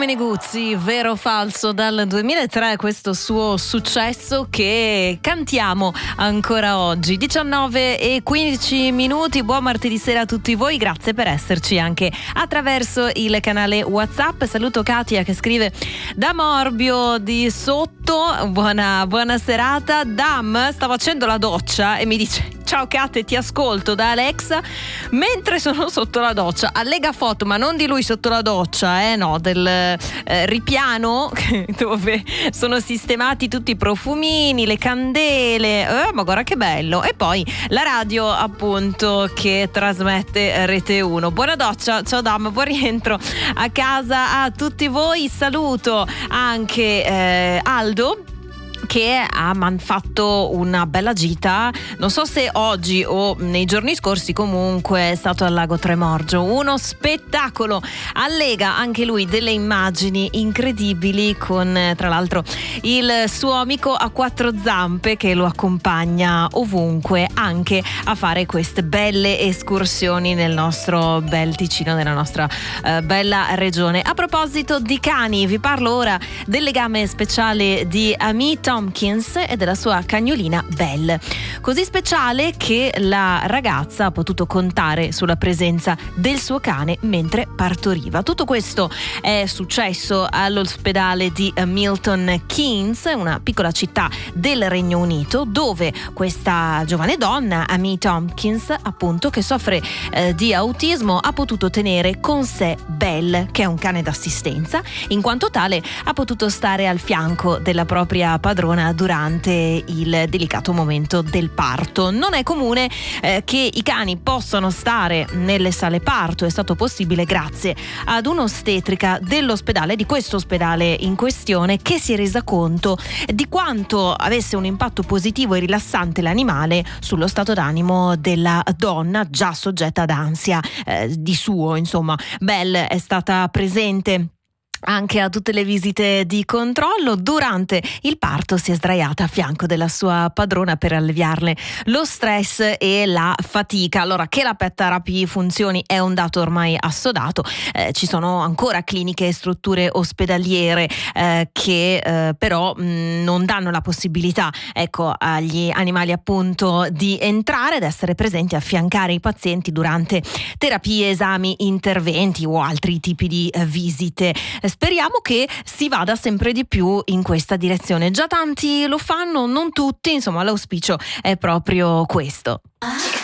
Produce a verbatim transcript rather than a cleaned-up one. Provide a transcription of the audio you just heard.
Meneguzzi, Vero o Falso, dal duemilatré, questo suo successo che cantiamo ancora oggi. diciannove e quindici minuti, buon martedì sera a tutti voi, grazie per esserci anche attraverso il canale WhatsApp. Saluto Katia che scrive da Morbio di sotto, buona, buona serata. Dam sta facendo la doccia e mi dice: ciao Kate, ti ascolto da Alexa mentre sono sotto la doccia. Allega foto, ma non di lui sotto la doccia, eh no, del eh, ripiano dove sono sistemati tutti i profumini, le candele, eh, ma guarda che bello. E poi la radio appunto che trasmette Rete uno. Buona doccia, ciao Dam, buon rientro a casa a tutti voi. Saluto anche eh, Aldo che ha man fatto una bella gita, non so se oggi o nei giorni scorsi, comunque è stato al lago Tremorgio, uno spettacolo. Allega anche lui delle immagini incredibili con tra l'altro il suo amico a quattro zampe che lo accompagna ovunque, anche a fare queste belle escursioni nel nostro bel Ticino, nella nostra uh, bella regione. A proposito di cani, vi parlo ora del legame speciale di Amy Tompkins e della sua cagnolina Belle, così speciale che la ragazza ha potuto contare sulla presenza del suo cane mentre partoriva. Tutto questo è successo all'ospedale di Milton Keynes, una piccola città del Regno Unito, dove questa giovane donna, Amy Tompkins, appunto, che soffre eh, di autismo, ha potuto tenere con sé Belle, che è un cane d'assistenza. In quanto tale ha potuto stare al fianco della propria padrona durante il delicato momento del parto. Non è comune eh, che i cani possano stare nelle sale parto, è stato possibile grazie ad un'ostetrica dell'ospedale, di questo ospedale in questione, che si è resa conto di quanto avesse un impatto positivo e rilassante l'animale sullo stato d'animo della donna già soggetta ad ansia eh, di suo. Insomma, Belle è stata presente anche a tutte le visite di controllo. Durante il parto si è sdraiata a fianco della sua padrona per alleviarle lo stress e la fatica. Allora, che la pet therapy funzioni è un dato ormai assodato. Eh, ci sono ancora cliniche e strutture ospedaliere eh, che eh, però mh, non danno la possibilità, ecco, agli animali appunto di entrare ed essere presenti, affiancare i pazienti durante terapie, esami, interventi o altri tipi di eh, visite. Speriamo che si vada sempre di più in questa direzione. Già tanti lo fanno, non tutti, insomma l'auspicio è proprio questo.